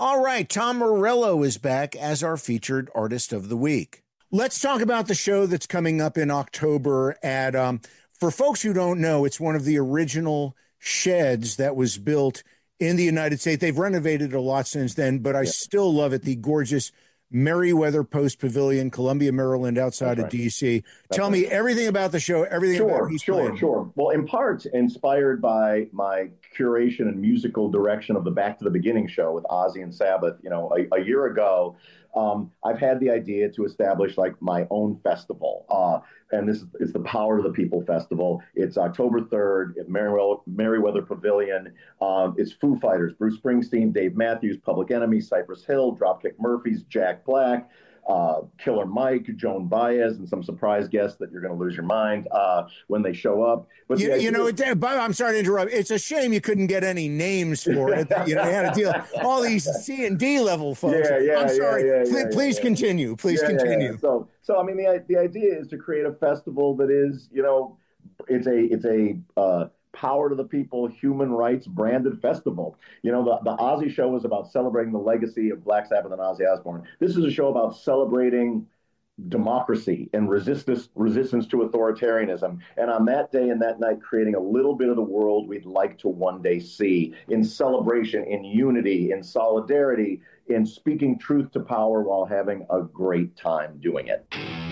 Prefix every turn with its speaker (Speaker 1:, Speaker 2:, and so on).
Speaker 1: All right, Tom Morello is back as our featured artist of the week. Let's talk about the show that's coming up in October at, for folks who don't know, it's one of the original sheds that was built in the United States. They've renovated it a lot since then, but I still love it. The gorgeous Merriweather Post Pavilion, Columbia, Maryland, outside of D.C. Tell me everything about the show, everything about who's playing.
Speaker 2: Sure. Well, in part inspired by my curation and musical direction of the Back to the Beginning show with Ozzy and Sabbath, a year ago, I've had the idea to establish like my own festival. And this is the Power of the People Festival. It's October 3rd at Merriweather Pavilion. It's Foo Fighters, Bruce Springsteen, Dave Matthews, Public Enemy, Cypress Hill, Dropkick Murphys, Jack Black, Killer Mike, Joan Baez, and some surprise guests that you're going to lose your mind when they show up. But
Speaker 1: I'm sorry to interrupt. It's a shame you couldn't get any names for it. You had to deal with all these C and D level folks. I'm sorry. Please continue. Please continue.
Speaker 2: So I mean, the idea is to create a festival that is, it's a Power to the People, human rights branded festival. The Ozzy show was about celebrating the legacy of Black Sabbath and Ozzy Osbourne. This is a show about celebrating democracy and resistance to authoritarianism. And on that day and that night, creating a little bit of the world we'd like to one day see in celebration, in unity, in solidarity, in speaking truth to power while having a great time doing it.